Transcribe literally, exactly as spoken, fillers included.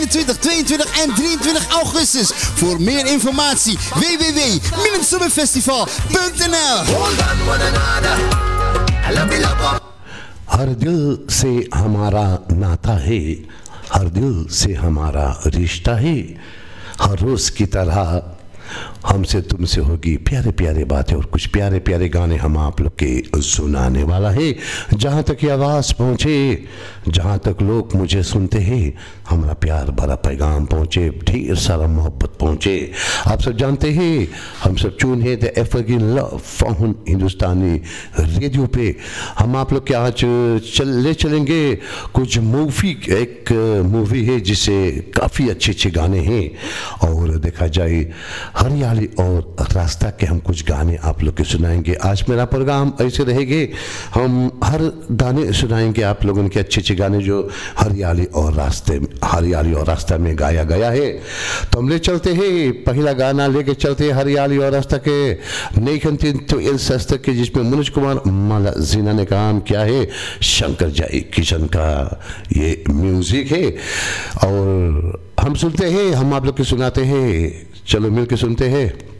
eenentwintig, tweeëntwintig en drieëntwintig augustus. Voor meer informatie w w w punt milan summer festival punt n l. हर दिल से हमारा नाता है, हर दिल से हमारा रिश्ता है, हर रोज की तरह हमसे तुमसे होगी प्यारे प्यारे बातें और कुछ प्यारे प्यारे गाने हम आप लोग के सुनाने वाला है। जहाँ तक ये आवाज़ पहुँचे, जहाँ तक लोग मुझे सुनते हैं, हमारा प्यार भरा पैगाम पहुँचे, ढेर सारा मोहब्बत पहुँचे। आप सब जानते हैं हम सब चून है द एवरग्रीन लव फ्रॉम हिंदुस्तानी रेडियो पे। हम आप लोग के आज चल ले चलेंगे कुछ मूवी, एक मूवी है जिसे काफ़ी अच्छे अच्छे गाने हैं और देखा जाए हरियाली और रास्ता के हम कुछ गाने आप लोग के सुनाएंगे। आज मेरा प्रोग्राम ऐसे रहेंगे, हम हर गाने सुनाएंगे आप लोगों के अच्छे अच्छे गाने जो हरियाली और रास्ते हरियाली और रास्ता में गाया गया है। तो हम ले चलते हैं पहला गाना लेके चलते हैं हरियाली और रास्ता के नेकंतिन तो इल सस्ते के, जिसमें मनोज कुमार माला जीना ने काम किया है। शंकर जय किशन का ये म्यूजिक है और हम सुनते हैं, हम आप लोग के सुनाते हैं। चलो मिल के सुनते हैं।